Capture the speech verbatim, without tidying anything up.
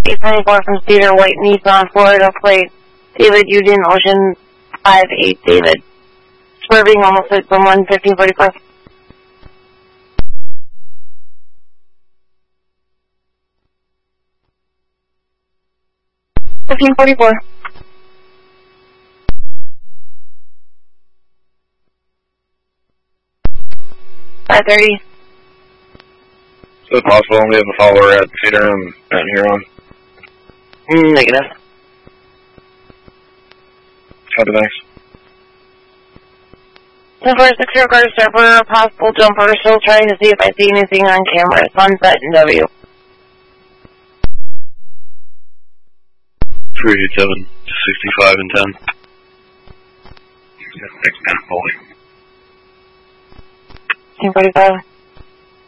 eight twenty-four from Cedar White, Nissan, Florida, plate David Union Ocean five eight, David. Swerving almost at someone, fifteen forty-four. fifteen forty-four. five thirty. Is it possible we have a follower at Cedar and at Huron? Mm, negative. Copy, thanks. ten four six zero car server, possible jumper, still trying to see if I see anything on camera. Sunset and W. three eight seven, sixty-five and ten. Thanks, man. Holding. fifteen forty-five.